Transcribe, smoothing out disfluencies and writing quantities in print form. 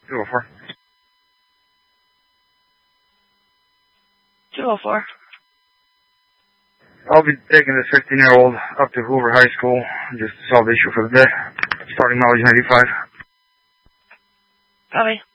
204. 204. I'll be taking this 15-year-old up to Hoover High School just to solve the issue for the day. Starting mileage 95. Copy.